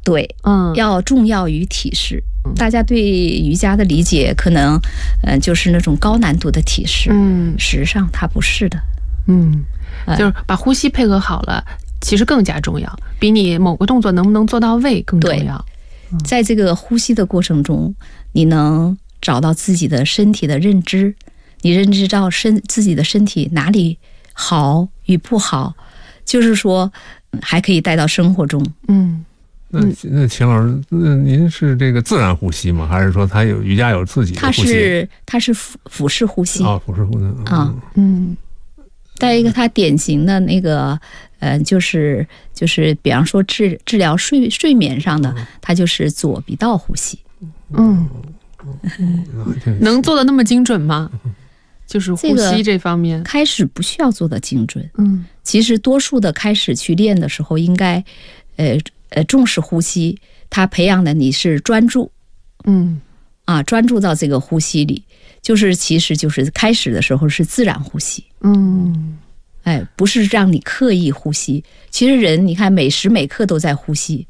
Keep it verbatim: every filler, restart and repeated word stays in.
对，嗯，要重要于体式。大家对瑜伽的理解可能，嗯、呃，就是那种高难度的体式，嗯，实际上它不是的， 嗯，就是把呼吸配合好了，其实更加重要，比你某个动作能不能做到位更重要。 嗯、在这个呼吸的过程中，你能找到自己的身体的认知，你认知到身自己的身体哪里好与不好，就是说还可以带到生活中， 嗯。 那那秦老师，那您是这个自然呼吸吗？还是说他有瑜伽有自己的呼吸？ 他是他是腹腹式呼吸啊，腹式呼吸啊，嗯。再一个，他典型的那个，呃，就是就是，比方说治治疗睡睡眠上的，他就是左鼻道呼吸。 嗯，能做的那么精准吗？就是呼吸这方面， 开始不需要做的精准。嗯，其实多数的开始去练的时候，应该，呃。呃，重视呼吸，它培养的你是专注，嗯，啊，专注到这个呼吸里，就是其实就是开始的时候是自然呼吸，嗯，哎，不是让你刻意呼吸。其实人你看每时每刻都在呼吸，